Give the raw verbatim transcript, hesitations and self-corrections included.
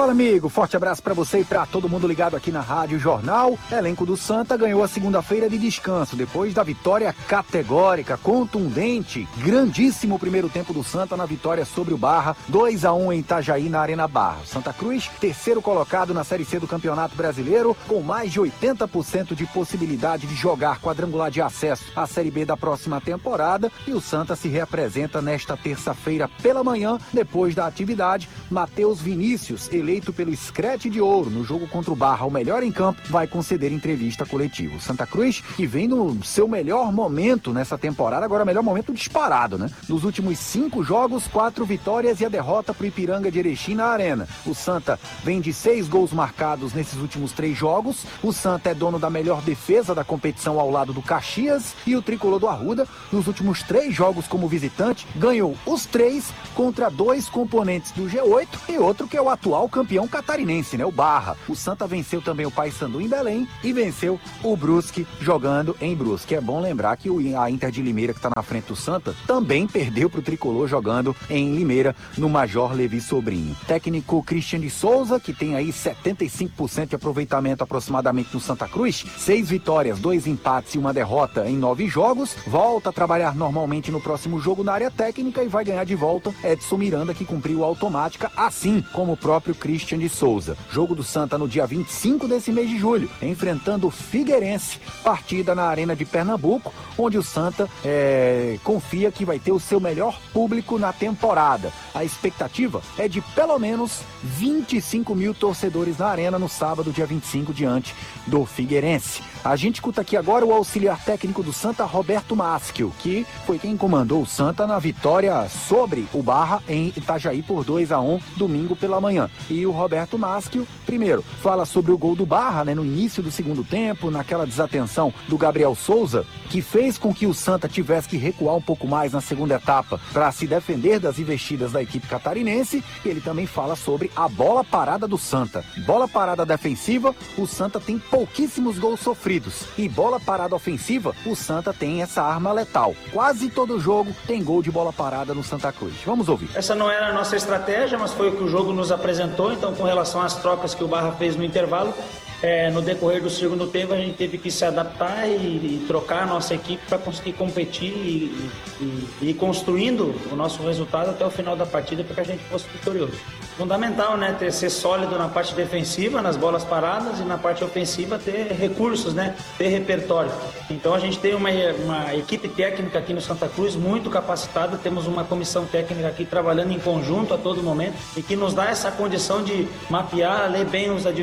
Fala, amigo, forte abraço pra você e pra todo mundo ligado aqui na Rádio Jornal. Elenco do Santa ganhou a segunda-feira de descanso, depois da vitória categórica, contundente, grandíssimo primeiro tempo do Santa na vitória sobre o Barra, dois a um em Itajaí, na Arena Barra. Santa Cruz, terceiro colocado na Série C do Campeonato Brasileiro, com mais de oitenta por cento de possibilidade de jogar quadrangular de acesso à Série B da próxima temporada, e o Santa se reapresenta nesta terça-feira pela manhã, depois da atividade. Matheus Vinícius, eleito pelo Screte de Ouro no jogo contra o Barra, o melhor em campo, vai conceder entrevista coletiva. O Santa Cruz, que vem no seu melhor momento nessa temporada, agora melhor momento disparado, né? Nos últimos cinco jogos, quatro vitórias e a derrota pro Ipiranga de Erechim na Arena. O Santa vem de seis gols marcados nesses últimos três jogos. O Santa é dono da melhor defesa da competição ao lado do Caxias, e o tricolor do Arruda, nos últimos três jogos como visitante, ganhou os três contra dois componentes do G oito e outro que é o atual campeão catarinense, né? O Barra. O Santa venceu também o Paysandu em Belém e venceu o Brusque jogando em Brusque. É bom lembrar que a Inter de Limeira, que está na frente do Santa, também perdeu para o tricolor jogando em Limeira, no Major Levi Sobrinho. Técnico Christian de Souza, que tem aí setenta e cinco por cento de aproveitamento aproximadamente no Santa Cruz, seis vitórias, dois empates e uma derrota em nove jogos, volta a trabalhar normalmente no próximo jogo na área técnica e vai ganhar de volta Edson Miranda, que cumpriu a automática, assim como o próprio Christian de Souza. Jogo do Santa no dia vinte e cinco desse mês de julho, enfrentando o Figueirense, partida na Arena de Pernambuco, onde o Santa é, confia que vai ter o seu melhor público na temporada. A expectativa é de pelo menos vinte e cinco mil torcedores na Arena no sábado, dia vinte e cinco, diante do Figueirense. A gente escuta aqui agora o auxiliar técnico do Santa, Roberto Maschio, que foi quem comandou o Santa na vitória sobre o Barra em Itajaí por dois a um, domingo pela manhã. E o Roberto Maschio, primeiro, fala sobre o gol do Barra, né, no início do segundo tempo, naquela desatenção do Gabriel Souza, que fez com que o Santa tivesse que recuar um pouco mais na segunda etapa para se defender das investidas da equipe catarinense. Ele também fala sobre a bola parada do Santa. Bola parada defensiva, o Santa tem pouquíssimos gols sofridos. E bola parada ofensiva, o Santa tem essa arma letal. Quase todo jogo tem gol de bola parada no Santa Cruz. Vamos ouvir. Essa não era a nossa estratégia, mas foi o que o jogo nos apresentou. Então, com relação às trocas que o Barra fez no intervalo, É, no decorrer do segundo tempo a gente teve que se adaptar e, e trocar a nossa equipe para conseguir competir e, e, e ir construindo o nosso resultado até o final da partida para que a gente fosse vitorioso. Fundamental, né, ter, ser sólido na parte defensiva, nas bolas paradas, e na parte ofensiva ter recursos, né, ter repertório. Então a gente tem uma, uma equipe técnica aqui no Santa Cruz muito capacitada, temos uma comissão técnica aqui trabalhando em conjunto a todo momento e que nos dá essa condição de mapear, ler bem os adversários